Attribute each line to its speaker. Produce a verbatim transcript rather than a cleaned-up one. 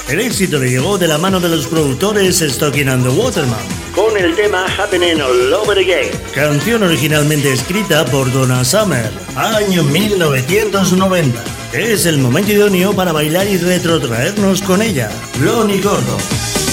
Speaker 1: El éxito le llegó de la mano de los productores Stocking and the Waterman, con el tema Happening All Over Again, canción originalmente escrita por Donna Summer, año mil novecientos noventa. Es el momento idóneo para bailar y retrotraernos con ella, Lonnie Gordon.